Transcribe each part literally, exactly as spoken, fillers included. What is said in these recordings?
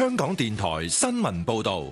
香港電台新聞報道。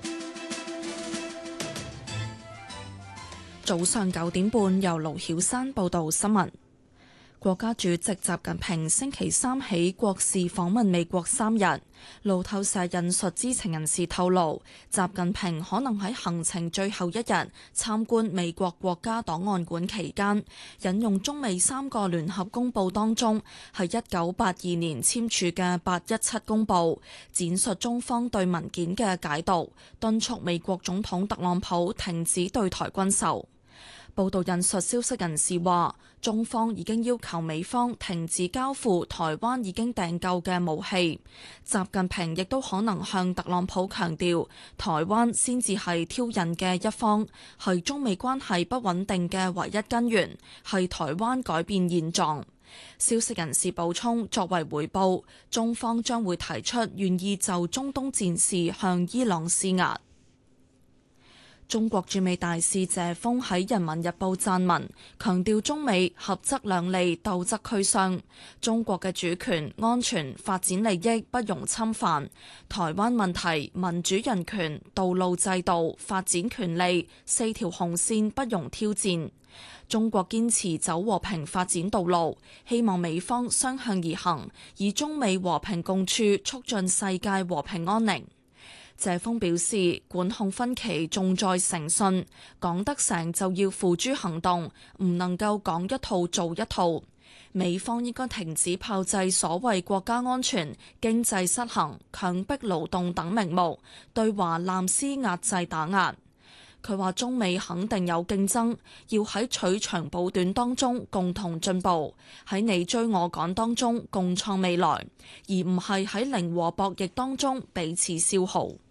早上九點半，由盧曉山報道新聞。國家主席習近平星期三起國事訪問美國三日。路透社引述知情人士透露，習近平可能喺行程最後一日參觀美國國家檔案館期間，引用中美三個聯合公報當中喺一九八二年簽署嘅八一七公報，闡述中方對文件嘅解讀，敦促美國總統特朗普停止對台軍售。報道引述消息人士話，中方已經要求美方停止交付台灣已經訂購嘅武器。習近平亦都可能向特朗普強調，台灣先至係挑釁嘅一方，係中美關係不穩定嘅唯一根源，係台灣改變現狀。消息人士補充，作為回報，中方將會提出願意就中東戰事向伊朗施壓。中國駐美大使謝鋒喺《人民日報》撰文，強調中美合則兩利，鬥則俱傷。中國嘅主權、安全、發展利益不容侵犯。台灣問題、民主人權、道路制度、發展權利四條紅線不容挑戰。中國堅持走和平發展道路，希望美方相向而行，以中美和平共處促進世界和平安寧。謝鋒表示，管控分歧重在誠信，講得成就要付諸行動，唔能夠講一套做一套。美方應該停止炮製所謂國家安全、經濟失衡、強迫勞動等名目，對華濫施壓制打壓。佢話中美肯定有競爭，要喺取長補短當中共同進步，喺你追我趕當中共創未來，而唔係喺零和博弈當中彼此消耗。